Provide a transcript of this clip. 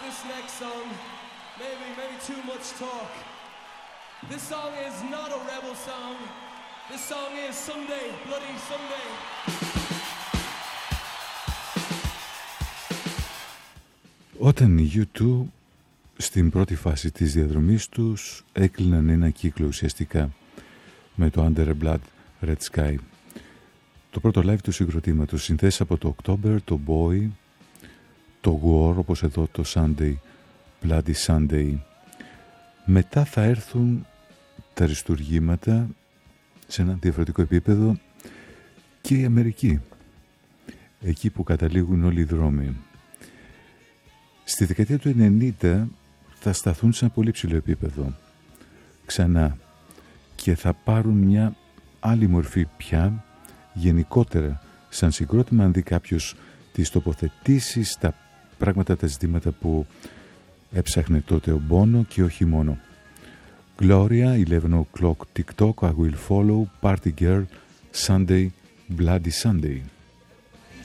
this next song, maybe too much talk. This song is not a rebel song. This song is Someday, Bloody Someday. Όταν οι U2 στην πρώτη φάση της διαδρομής τους έκλειναν ένα κύκλο ουσιαστικά με το Under a Blood Red Sky, το πρώτο live του συγκροτήματος, συνθέσεις από το October, το Boy, το War, όπως εδώ το Sunday, Bloody Sunday. Μετά θα έρθουν τα αριστουργήματα σε ένα διαφορετικό επίπεδο και η Αμερική, εκεί που καταλήγουν όλοι οι δρόμοι. Στη δεκαετία του 90 θα σταθούν σε ένα πολύ ψηλό επίπεδο ξανά και θα πάρουν μια άλλη μορφή πια, γενικότερα σαν συγκρότημα, αν δει κάποιος τις τοποθετήσεις, τα πράγματα, τα ζητήματα που έψαχνε τότε ο Bono και όχι μόνο. Gloria, 11 o'clock TikTok, I Will Follow, Party Girl, Sunday, Bloody Sunday.